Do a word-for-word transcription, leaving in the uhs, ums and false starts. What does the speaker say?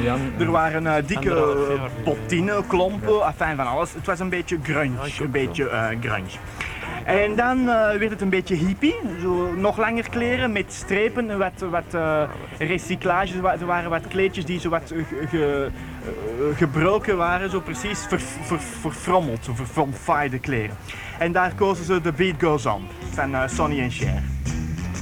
Jan, Er waren uh, dikke anderhalf uh, jaar. bottine, klompen, afijn van alles. Het was een beetje grunge, Ja, ik ook een beetje uh, grunge. En dan uh, werd het een beetje hippie, zo nog langer kleren met strepen, wat, wat uh, recyclage. Er waren wat kleedjes die zo wat uh, ge, uh, gebroken waren, zo precies ver, ver, verfrommeld, zo verfromfaaide kleren. En daar kozen ze The Beat Goes On van uh, Sonny and Cher.